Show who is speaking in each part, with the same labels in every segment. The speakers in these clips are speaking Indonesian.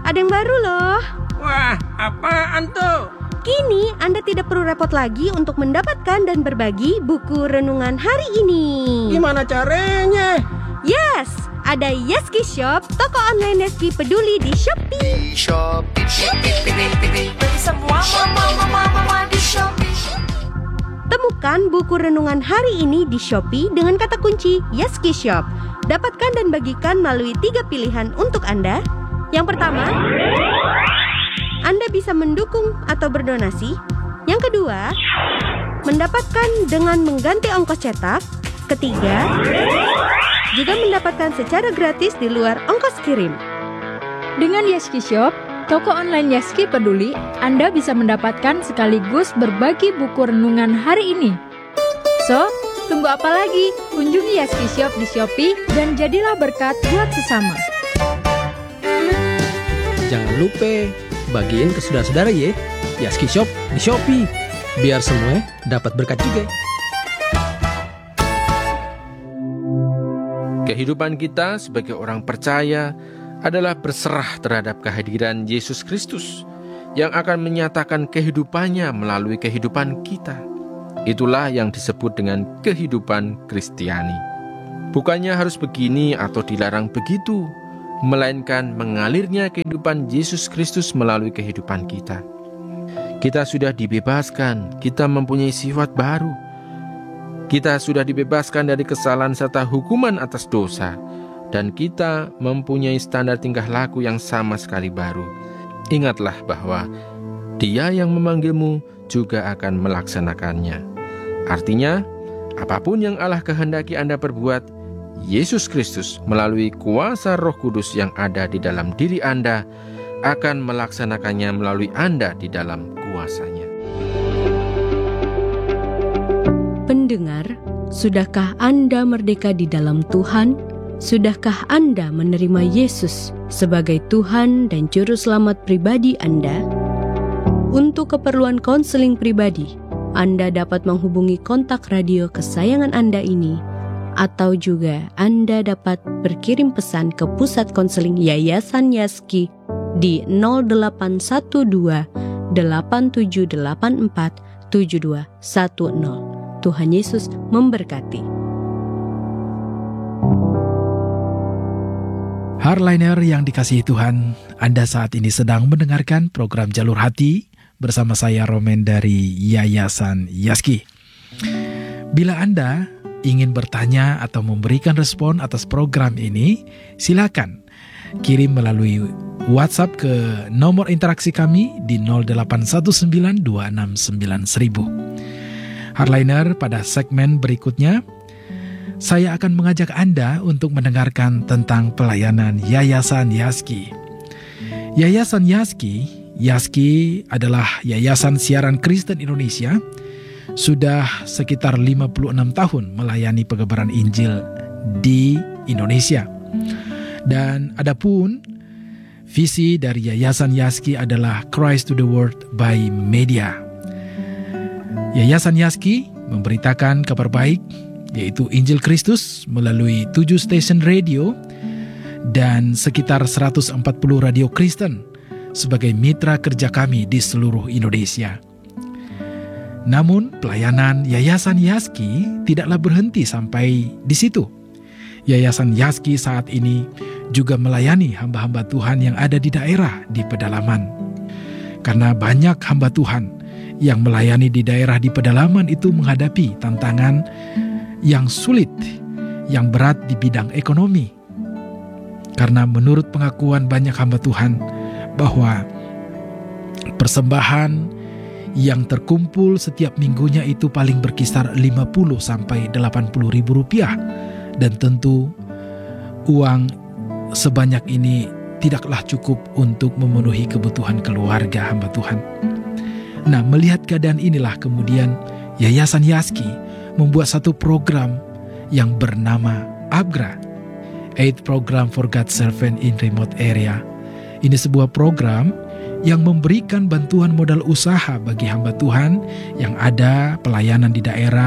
Speaker 1: ada yang baru loh.
Speaker 2: Wah, apaan tuh?
Speaker 1: Kini Anda tidak perlu repot lagi untuk mendapatkan dan berbagi buku renungan hari ini.
Speaker 2: Gimana caranya?
Speaker 1: Yes, ada Yaski Shop, toko online Yaski peduli di Shopee.
Speaker 3: Beli semua mama di Shopee.
Speaker 1: Temukan buku renungan hari ini di Shopee dengan kata kunci Yaski Shop. Dapatkan dan bagikan melalui 3 pilihan untuk Anda. Yang pertama, Anda bisa mendukung atau berdonasi. Yang kedua, mendapatkan dengan mengganti ongkos cetak. Ketiga, juga mendapatkan secara gratis di luar ongkos kirim.
Speaker 4: Dengan Yaski Shop, toko online Yaski peduli, Anda bisa mendapatkan sekaligus berbagi buku renungan hari ini. So, tunggu apa lagi? Kunjungi Yaski Shop di Shopee dan jadilah berkat buat sesama.
Speaker 5: Jangan lupa bagiin ke saudara-saudara ya. Yaski Shop di Shopee, biar semua dapat berkat juga.
Speaker 6: Kehidupan kita sebagai orang percaya adalah berserah terhadap kehadiran Yesus Kristus yang akan menyatakan kehidupannya melalui kehidupan kita. Itulah yang disebut dengan kehidupan Kristiani. Bukannya harus begini atau dilarang begitu, melainkan mengalirnya kehidupan Yesus Kristus melalui kehidupan kita. Kita sudah dibebaskan, kita mempunyai sifat baru. Kita sudah dibebaskan dari kesalahan serta hukuman atas dosa, dan kita mempunyai standar tingkah laku yang sama sekali baru. Ingatlah bahwa Dia yang memanggilmu juga akan melaksanakannya. Artinya, apapun yang Allah kehendaki Anda perbuat, Yesus Kristus melalui kuasa Roh Kudus yang ada di dalam diri Anda akan melaksanakannya melalui Anda di dalam kuasa-Nya.
Speaker 1: Pendengar, sudahkah Anda merdeka di dalam Tuhan? Sudahkah Anda menerima Yesus sebagai Tuhan dan Juru Selamat pribadi Anda? Untuk keperluan konseling pribadi, Anda dapat menghubungi kontak radio kesayangan Anda ini, atau juga Anda dapat berkirim pesan ke Pusat Konseling Yayasan Yaski di 0812 8784 7210. Tuhan Yesus memberkati.
Speaker 7: Hardliner yang dikasihi Tuhan, Anda saat ini sedang mendengarkan program Jalur Hati bersama saya Romen dari Yayasan Yaski. Bila Anda ingin bertanya atau memberikan respon atas program ini, silakan kirim melalui WhatsApp ke nomor interaksi kami di 0819269000. Hardliner, pada segmen berikutnya, saya akan mengajak Anda untuk mendengarkan tentang pelayanan Yayasan Yaski. Yayasan Yaski adalah Yayasan Siaran Kristen Indonesia, sudah sekitar 56 tahun melayani penyebaran Injil di Indonesia. Dan adapun visi dari Yayasan Yaski adalah Christ to the World by Media. Yayasan Yaski memberitakan kabar baik, yaitu Injil Kristus melalui 7 stesen radio dan sekitar 140 radio Kristen sebagai mitra kerja kami di seluruh Indonesia. Namun pelayanan Yayasan Yaski tidaklah berhenti sampai di situ. Yayasan Yaski saat ini juga melayani hamba-hamba Tuhan yang ada di daerah di pedalaman. Karena banyak hamba Tuhan yang melayani di daerah di pedalaman itu menghadapi tantangan yang sulit, yang berat di bidang ekonomi. Karena menurut pengakuan banyak hamba Tuhan bahwa persembahan yang terkumpul setiap minggunya itu paling berkisar 50 sampai 80 ribu rupiah, dan tentu uang sebanyak ini tidaklah cukup untuk memenuhi kebutuhan keluarga hamba Tuhan. Nah, melihat keadaan inilah kemudian Yayasan Yaski membuat satu program yang bernama ABGRA, Aid Program for God's Servant in Remote Area. Ini sebuah program yang memberikan bantuan modal usaha bagi hamba Tuhan yang ada pelayanan di daerah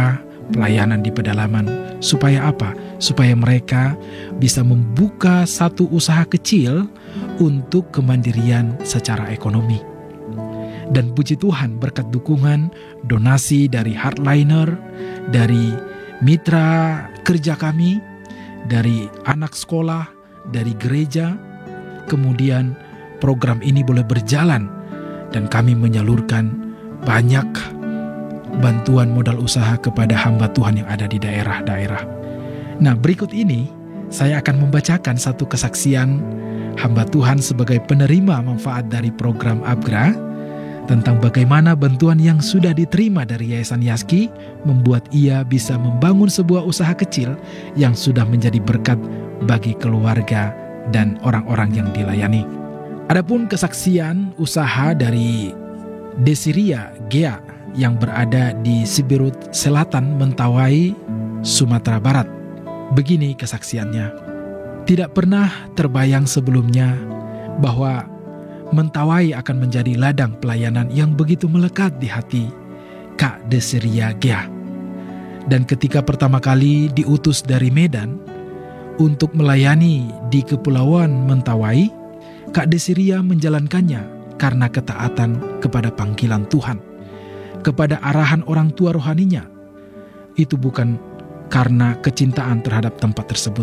Speaker 7: pelayanan di pedalaman. Supaya apa? Supaya mereka bisa membuka satu usaha kecil untuk kemandirian secara ekonomi. Dan puji Tuhan, berkat dukungan, donasi dari Hardliner, dari mitra kerja kami, dari anak sekolah, dari gereja, kemudian program ini boleh berjalan dan kami menyalurkan banyak bantuan modal usaha kepada hamba Tuhan yang ada di daerah-daerah. Nah, berikut ini saya akan membacakan satu kesaksian hamba Tuhan sebagai penerima manfaat dari program ABGRA tentang bagaimana bantuan yang sudah diterima dari Yayasan Yazki membuat ia bisa membangun sebuah usaha kecil yang sudah menjadi berkat bagi keluarga dan orang-orang yang dilayani. Adapun kesaksian usaha dari Desiria Gea yang berada di Sibirut Selatan, Mentawai, Sumatera Barat. Begini kesaksiannya. Tidak pernah terbayang sebelumnya bahwa Mentawai akan menjadi ladang pelayanan yang begitu melekat di hati Kak Desiria Gea. Dan ketika pertama kali diutus dari Medan untuk melayani di Kepulauan Mentawai, Kak Desiria menjalankannya karena ketaatan kepada panggilan Tuhan, kepada arahan orang tua rohaninya. Itu bukan karena kecintaan terhadap tempat tersebut.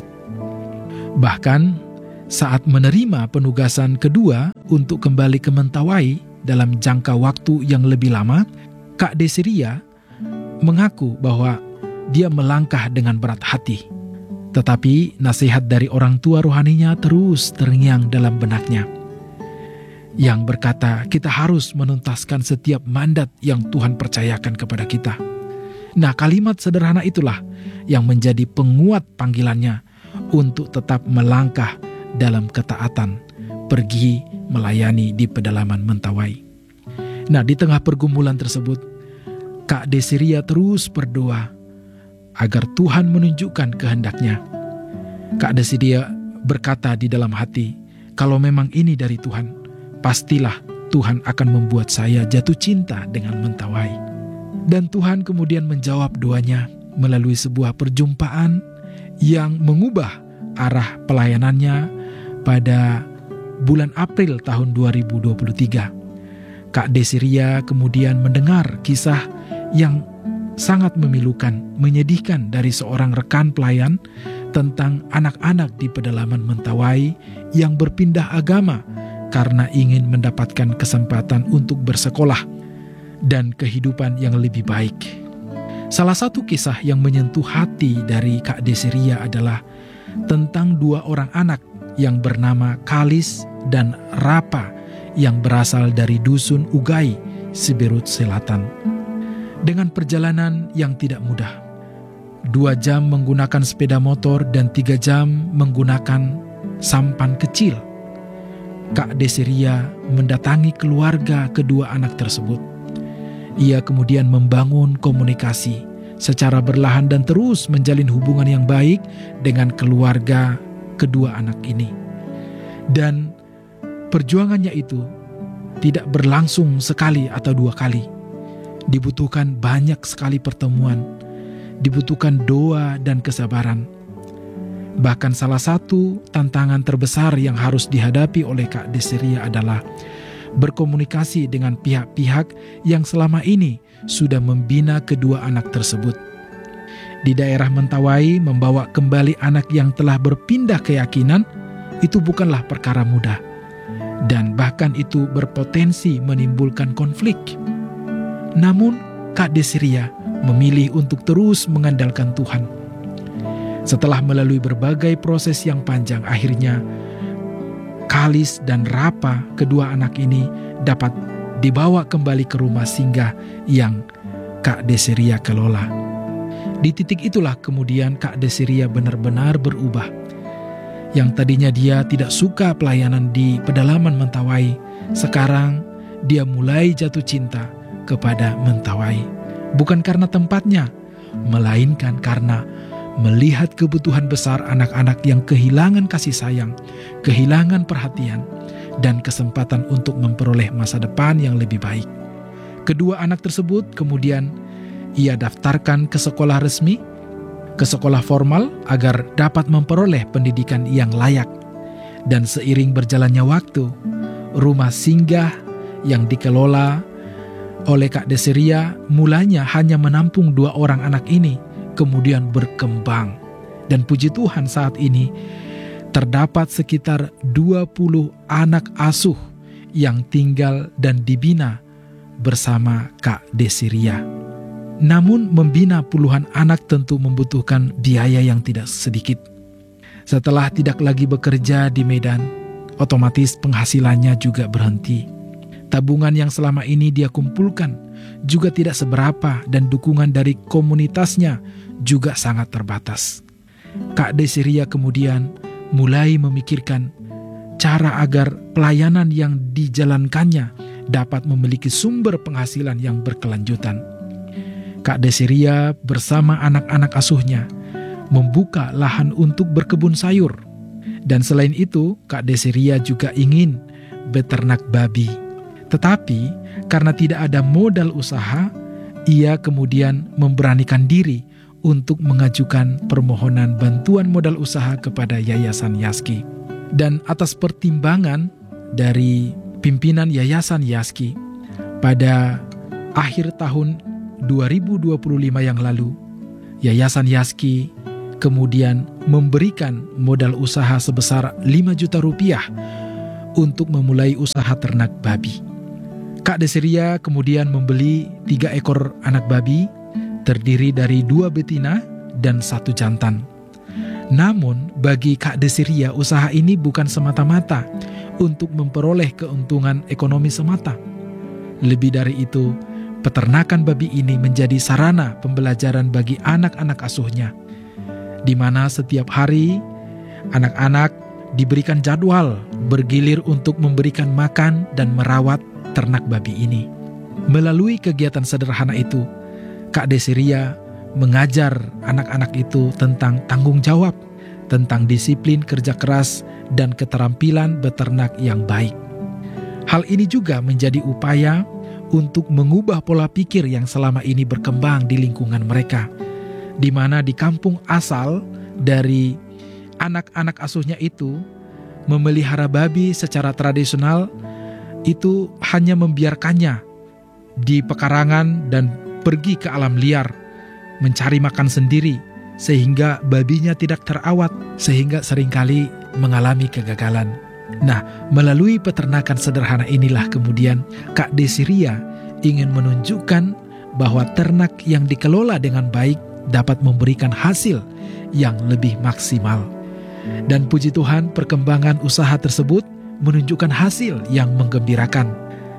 Speaker 7: Bahkan saat menerima penugasan kedua untuk kembali ke Mentawai dalam jangka waktu yang lebih lama, Kak Desiria mengaku bahwa dia melangkah dengan berat hati. Tetapi nasihat dari orang tua rohaninya terus terngiang dalam benaknya, yang berkata kita harus menuntaskan setiap mandat yang Tuhan percayakan kepada kita. Nah, kalimat sederhana itulah yang menjadi penguat panggilannya untuk tetap melangkah dalam ketaatan, pergi melayani di pedalaman Mentawai. Nah, di tengah pergumulan tersebut, Kak Desiria terus berdoa agar Tuhan menunjukkan kehendaknya. Kak Desiria berkata di dalam hati, kalau memang ini dari Tuhan, pastilah Tuhan akan membuat saya jatuh cinta dengan Mentawai. Dan Tuhan kemudian menjawab doanya melalui sebuah perjumpaan yang mengubah arah pelayanannya pada bulan April tahun 2023. Kak Desiria kemudian mendengar kisah yang sangat memilukan, menyedihkan dari seorang rekan pelayan tentang anak-anak di pedalaman Mentawai yang berpindah agama karena ingin mendapatkan kesempatan untuk bersekolah dan kehidupan yang lebih baik. Salah satu kisah yang menyentuh hati dari Kak Desiria adalah tentang dua orang anak yang bernama Kalis dan Rapa yang berasal dari dusun Ugai, Sibirut Selatan. Dengan perjalanan yang tidak mudah, 2 jam menggunakan sepeda motor dan 3 jam menggunakan sampan kecil, Kak Desiria mendatangi keluarga kedua anak tersebut. Ia kemudian membangun komunikasi secara berlahan dan terus menjalin hubungan yang baik dengan keluarga kedua anak ini. Dan perjuangannya itu tidak berlangsung sekali atau 2 kali. Dibutuhkan banyak sekali pertemuan, dibutuhkan doa dan kesabaran. Bahkan salah satu tantangan terbesar yang harus dihadapi oleh Kak Desiria adalah berkomunikasi dengan pihak-pihak yang selama ini sudah membina kedua anak tersebut. Di daerah Mentawai, membawa kembali anak yang telah berpindah keyakinan itu bukanlah perkara mudah, dan bahkan itu berpotensi menimbulkan konflik. Namun Kak Desiria memilih untuk terus mengandalkan Tuhan. Setelah melalui berbagai proses yang panjang, akhirnya Kalis dan Rapa, kedua anak ini, dapat dibawa kembali ke rumah singgah yang Kak Desiria kelola. Di titik itulah kemudian Kak Desiria benar-benar berubah. Yang tadinya dia tidak suka pelayanan di pedalaman Mentawai, sekarang dia mulai jatuh cinta kepada Mentawai. Bukan karena tempatnya, melainkan karena melihat kebutuhan besar anak-anak yang kehilangan kasih sayang, kehilangan perhatian, dan kesempatan untuk memperoleh masa depan yang lebih baik. Kedua anak tersebut kemudian ia daftarkan ke sekolah resmi, ke sekolah formal agar dapat memperoleh pendidikan yang layak. Dan seiring berjalannya waktu, rumah singgah yang dikelola oleh Kak Desiria mulanya hanya menampung 2 orang anak ini, kemudian berkembang. Dan puji Tuhan saat ini terdapat sekitar 20 anak asuh yang tinggal dan dibina bersama Kak Desiria. Namun membina puluhan anak tentu membutuhkan biaya yang tidak sedikit. Setelah tidak lagi bekerja di Medan, otomatis penghasilannya juga berhenti. Tabungan yang selama ini dia kumpulkan juga tidak seberapa dan dukungan dari komunitasnya juga sangat terbatas. Kak Desiria kemudian mulai memikirkan cara agar pelayanan yang dijalankannya dapat memiliki sumber penghasilan yang berkelanjutan. Kak Desiria bersama anak-anak asuhnya membuka lahan untuk berkebun sayur. Dan selain itu, Kak Desiria juga ingin beternak babi. Tetapi karena tidak ada modal usaha, ia kemudian memberanikan diri untuk mengajukan permohonan bantuan modal usaha kepada Yayasan Yaski. Dan atas pertimbangan dari pimpinan Yayasan Yaski, pada akhir tahun 2025 yang lalu, Yayasan Yaski kemudian memberikan modal usaha sebesar 5 juta rupiah untuk memulai usaha ternak babi. Kak Desiria kemudian membeli 3 ekor anak babi, terdiri dari 2 betina dan 1 jantan. Namun bagi Kak Desiria, usaha ini bukan semata-mata untuk memperoleh keuntungan ekonomi semata. Lebih dari itu, peternakan babi ini menjadi sarana pembelajaran bagi anak-anak asuhnya, di mana setiap hari anak-anak diberikan jadwal bergilir untuk memberikan makan dan merawat ternak babi ini. Melalui kegiatan sederhana itu, Kak Desiria mengajar anak-anak itu tentang tanggung jawab, tentang disiplin kerja keras, dan keterampilan beternak yang baik. Hal ini juga menjadi upaya untuk mengubah pola pikir yang selama ini berkembang di lingkungan mereka, di mana di kampung asal dari anak-anak asuhnya itu memelihara babi secara tradisional itu hanya membiarkannya di pekarangan dan pergi ke alam liar mencari makan sendiri, sehingga babinya tidak terawat, sehingga seringkali mengalami kegagalan. Nah, melalui peternakan sederhana inilah kemudian Kak Desiria ingin menunjukkan bahwa ternak yang dikelola dengan baik dapat memberikan hasil yang lebih maksimal. Dan puji Tuhan, perkembangan usaha tersebut menunjukkan hasil yang menggembirakan.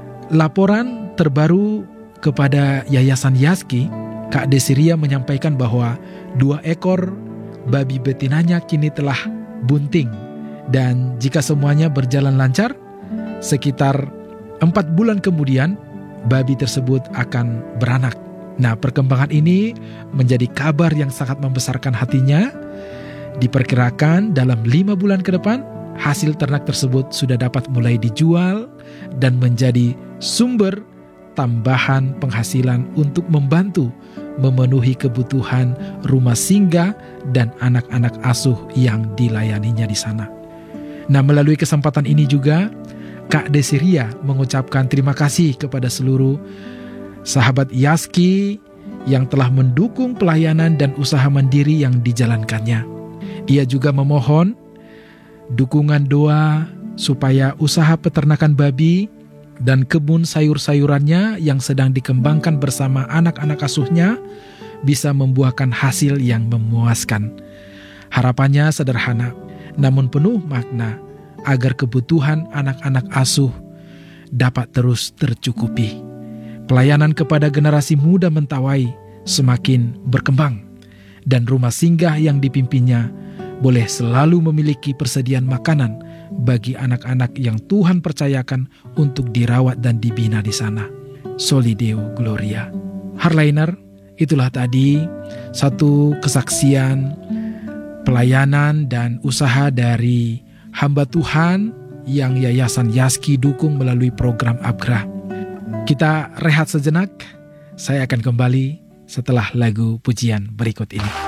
Speaker 7: Laporan terbaru kepada Yayasan Yaski, Kak Desiria menyampaikan bahwa 2 ekor babi betinanya kini telah bunting. Dan jika semuanya berjalan lancar, sekitar 4 bulan kemudian babi tersebut akan beranak. Nah, perkembangan ini menjadi kabar yang sangat membesarkan hatinya. Diperkirakan dalam 5 bulan ke depan, hasil ternak tersebut sudah dapat mulai dijual dan menjadi sumber tambahan penghasilan untuk membantu memenuhi kebutuhan rumah singgah dan anak-anak asuh yang dilayaninya di sana. Nah, melalui kesempatan ini juga Kak Desiria mengucapkan terima kasih kepada seluruh sahabat Yaski yang telah mendukung pelayanan dan usaha mandiri yang dijalankannya. Ia juga memohon dukungan doa supaya usaha peternakan babi dan kebun sayur-sayurannya yang sedang dikembangkan bersama anak-anak asuhnya bisa membuahkan hasil yang memuaskan. Harapannya sederhana, namun penuh makna, agar kebutuhan anak-anak asuh dapat terus tercukupi. Pelayanan kepada generasi muda Mentawai semakin berkembang, dan rumah singgah yang dipimpinnya boleh selalu memiliki persediaan makanan bagi anak-anak yang Tuhan percayakan untuk dirawat dan dibina di sana. Soli Deo Gloria. Hardliner, itulah tadi satu kesaksian pelayanan dan usaha dari hamba Tuhan yang Yayasan Yaski dukung melalui program Abgrah. Kita rehat sejenak, saya akan kembali setelah lagu pujian berikut ini.